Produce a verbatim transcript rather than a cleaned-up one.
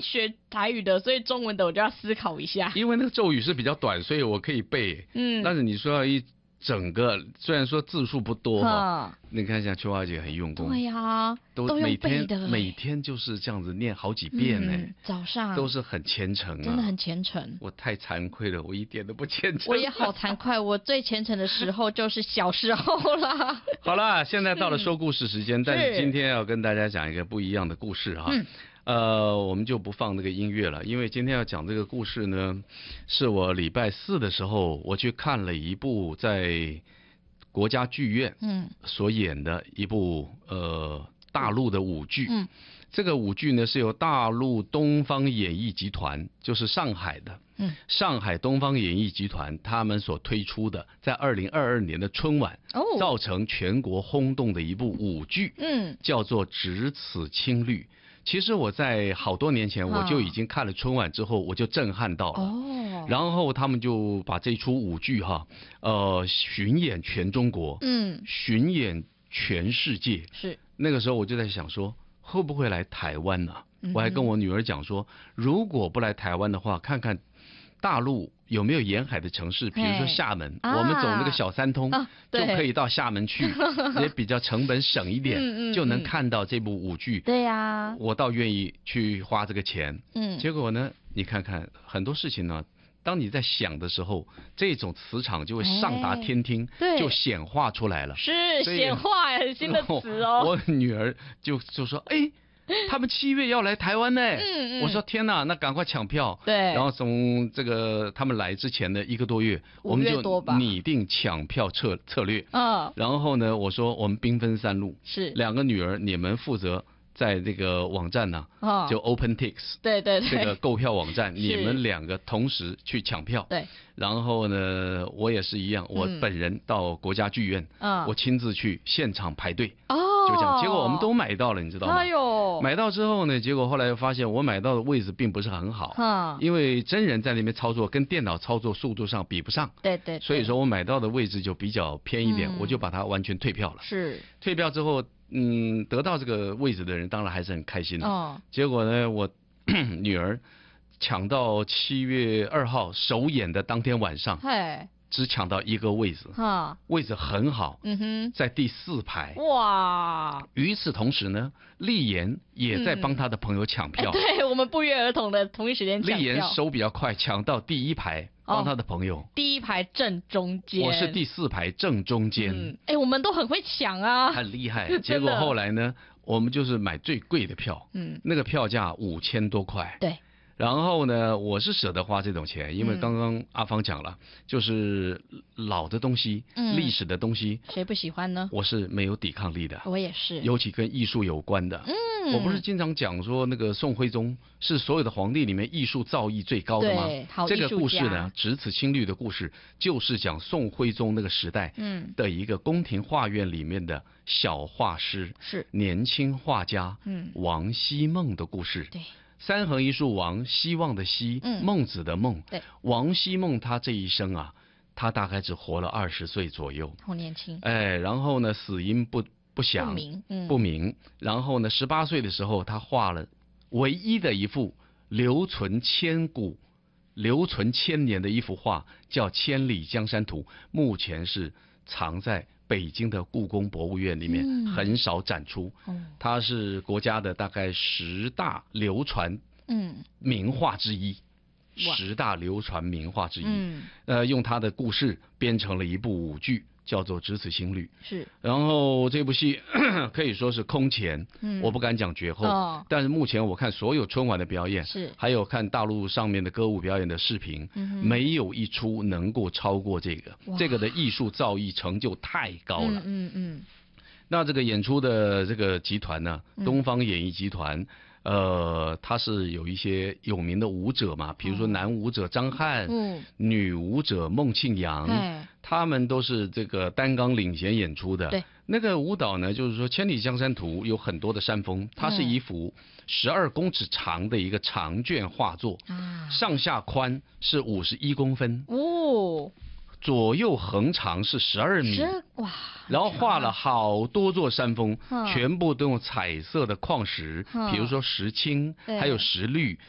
学台语的，所以中文的我就要思考一下。 因为那个咒语是比较短，所以我可以背。嗯，但是你说要一整个，虽然说字数不多哈，你看像秋华姐很用功。 对呀、啊， 都每天每天就是这样子念好几遍呢、嗯。 早上都是很虔诚啊， 真的很虔诚。 我太惭愧了，我一点都不虔诚。 我也好惭愧，我最虔诚的时候就是小时候啦。 好啦，现在到了说故事时间，但是今天要跟大家讲一个不一样的故事哈。嗯呃，我们就不放那个音乐了，因为今天要讲这个故事呢，是我礼拜四的时候我去看了一部在国家剧院嗯所演的一部呃大陆的舞剧。嗯，这个舞剧呢是由大陆东方演艺集团，就是上海的，嗯，上海东方演艺集团他们所推出的，在二零二二年的春晚，哦，造成全国轰动的一部舞剧，嗯，叫做《只此青绿》。其实我在好多年前我就已经看了春晚之后，我就震撼到了。哦，然后他们就把这出舞剧哈，呃，巡演全中国，嗯，巡演全世界。是那个时候我就在想说，会不会来台湾呢、啊？嗯、我还跟我女儿讲说，如果不来台湾的话，看看大陆有没有沿海的城市，比如说厦门，啊、我们走那个小三通、啊、就可以到厦门去，也比较成本省一点，嗯嗯、就能看到这部舞剧。对呀、啊，我倒愿意去花这个钱。嗯，结果呢，你看看很多事情呢，当你在想的时候，这种磁场就会上达天听，哎、就显化出来了。是显化，很新的词哦。我女儿就就说，哎。他们七月要来台湾呢、嗯嗯，我说天哪，那赶快抢票。对，然后从这个他们来之前的一个多月，我们就拟定抢票策策略。嗯，然后呢，我说我们兵分三路，是两个女儿，你们负责在这个网站呢、啊，哦、就 OpenTix， 对对对，这个购票网站，你们两个同时去抢票。对，然后呢，我也是一样，我本人到国家剧院，嗯，我亲自去现场排队。哦。就这样，结果我们都买到了，你知道吗？哎呦，买到之后呢，结果后来发现我买到的位置并不是很好，嗯，因为真人在那边操作跟电脑操作速度上比不上，对 对, 对，所以说我买到的位置就比较偏一点，嗯、我就把它完全退票了。是，退票之后，嗯，得到这个位置的人当然还是很开心的。哦，结果呢，我女儿抢到七月二号首演的当天晚上，嘿。只抢到一个位置，位置很好，嗯哼，在第四排。哇！与此同时呢，丽妍也在帮他的朋友抢票。嗯欸、对，我们不约而同的同一时间抢票。丽妍手比较快，抢到第一排，帮他的朋友。哦、第一排正中间。我是第四排正中间。嗯，哎、欸，我们都很会抢啊，很厉害。结果后来呢，我们就是买最贵的票，嗯，那个票价五千多块。对。然后呢，我是舍得花这种钱，因为刚刚阿芳讲了，嗯、就是老的东西、嗯、历史的东西，谁不喜欢呢？我是没有抵抗力的，我也是，尤其跟艺术有关的。嗯，我不是经常讲说那个宋徽宗是所有的皇帝里面艺术造诣最高的吗？对，好艺术家。这个故事呢，只此青绿的故事，就是讲宋徽宗那个时代的一个宫廷画院里面的小画师，是年轻画家，嗯，王希孟的故事。对。三横一竖王，希望的希，嗯、孟子的孟。对，王希孟他这一生啊，他大概只活了二十岁左右，好年轻。哎，然后呢，死因不不详，不明，嗯、不明。然后呢，十八岁的时候，他画了唯一的一幅留存千古、留存千年的一幅画，叫《千里江山图》，目前是藏在北京的故宫博物院里面，嗯、很少展出。嗯、它是国家的大概十大流传名画之一，嗯、十大流传名画之一。嗯、呃，用他的故事编成了一部舞剧，叫做《只此青绿》。是。然后这部戏可以说是空前，嗯、我不敢讲绝后，哦、但是目前我看所有春晚的表演，是还有看大陆上面的歌舞表演的视频，嗯、没有一出能够超过这个。这个的艺术造诣成就太高了。嗯嗯嗯。那这个演出的这个集团呢，嗯、东方演艺集团。呃，他是有一些有名的舞者嘛，比如说男舞者张翰，嗯，女舞者孟庆阳，嗯，他们都是这个担纲领衔演出的。对，那个舞蹈呢，就是说《千里江山图》有很多的山峰，它是一幅十二公尺长的一个长卷画作，啊，上下宽是五十一公分，哦。左右横长是十二米，哇！然后画了好多座山峰，全部都用彩色的矿石，比如说石青，还有石绿。